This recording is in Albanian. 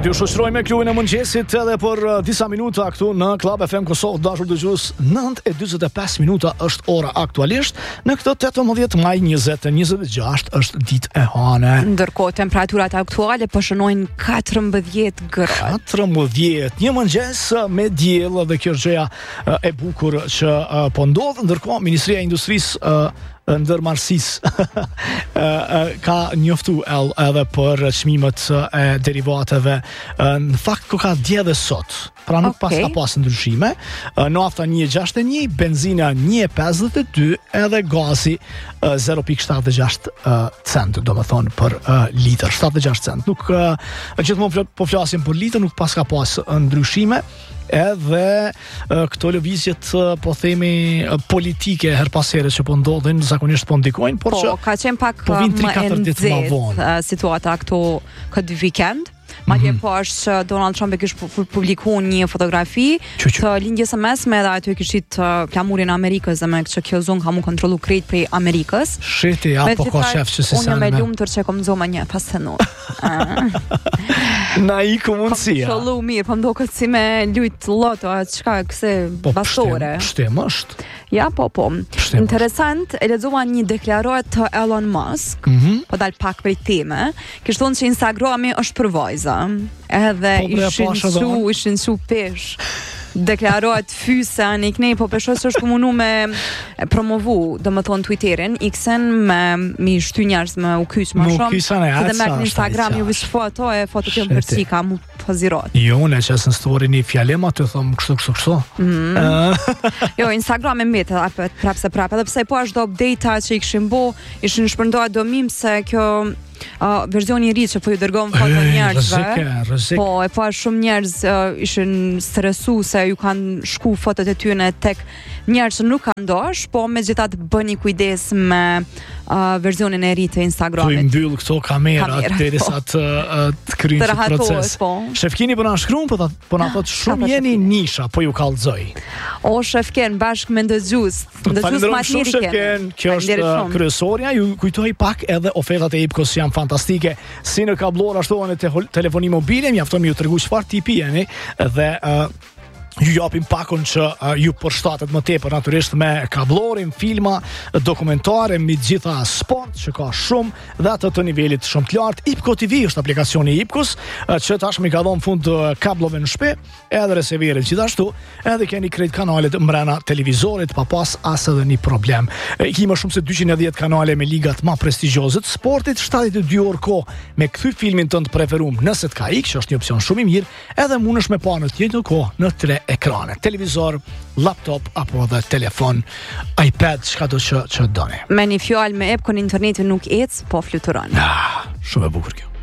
T'ju shoqëroj me klubin e mëngjesit edhe për disa minuta këtu në Club FM Kosovë, dashur dëgjues. 9:45 minuta është ora aktualisht në këtë 18 maj 2026 është ditë e hane. Ndërkohë temperaturat aktuale po shënojnë 14 gradë. 14, një mëngjes me diell dhe kjo është gjëja e bukur që po ndodh. Ndërkohë Ministria e Industrisë ndërmarrësisë ka njoftu edhe për çmimet e derivateve. Në fakt ka dje dhe sot, pra nuk pas ka pas ndryshime. Nafta 1.61, benzina 1.52 edhe gazi 0.76 cent, do më thonë për litër, 76 cent. Nuk gjithmonë po flasim për litër, nuk pas ka pas ndryshime. Edhe këto lëvizjet po themi politike her pas here që po ndodhin zakonisht po ndikojnë, por që ka qenë pak po vinë 3-4 më ditë më vonë situata këtu këtë vikend. Madje po është që Donald Trump e kishte publikuar një fotografi të lindjes së mesme dhe aty e kishit flamurin e Amerikës dhe me që kjo zonë ka mu kontrollu krejt prej Amerikës. Shiti, apo ka qef që si unë me lumtur që kom zoma një pas të nuk. Na i komunësia. Po shëllu mirë, po mdo këtë si me lujt loto, atë qka këse bastore. Shtem është. Ja, po. Interesant, e lexova një deklarat të Elon Musk, po dal pak prej teme, kishtë thonë që Instagrami është për vajza, edhe ishin su pesh. Deklarohet fysa në iknej, po peshos është komunu me promovu, do më thonë Twitterin, X-en me shty njerës me u kys më shumë, dhe me në Instagram ju vishë foto e foto të përsi ka mu pozirat. Jo, ne që esë në story një fjallema të thëmë kështu. Jo, Instagram e mbetë edhe pse po është do update-a që i këshim bo, ishin shpërndoa do mim se kjo verzioni i ri që po ju dërgojmë foto njerëzve. Po, e pa shumë njerëz ishin stresu se ju kanë shku fotot e tyne tek njerëz që nuk kanë dosh, po megjithatë bëni kujdes me verzionin e ri të Instagramit. Tu i mbyll këto kamerat derisa të kryjnë këtë proces. Shefkini po na shkruan, po na thot shumë jeni nisha, po ju kallzoj. O Shefken, bashkë me ndëgjues Shefken, kjo është kryesorja, ju kujtoj pak edhe ofertat e IPKOS janë fantastike, si në kablor ashtu në telefoni mobile, mjafton me ju tregu çfarë tipi jeni dhe ju japim pakon që ju përshtatet më tepër natyrisht me kablorin, filma, dokumentare, me gjitha sport që ka shumë dhe atë të nivelit shumë të lartë. IPKO TV është aplikacioni IPKOS që tashmë ka dhënë fund kablove në shtëpi, edhe receiverit gjithashtu, edhe keni krejt kanalet mbrana televizorit pa pas as edhe një problem. Ki më shumë se 210 kanale me ligat më prestigjioze të sportit, 72 orë kohë me kthy filmin tënd preferuar nëse të ka ikë, që është një opsion shumë i mirë, edhe mundesh me pa në të njëjtën kohë në 3 ekrane, televizor, laptop apo edhe telefon, iPad, çka do që doni. Me një fjalë me IPKO në internetin nuk ec, po fluturon. Shumë e bukur kjo.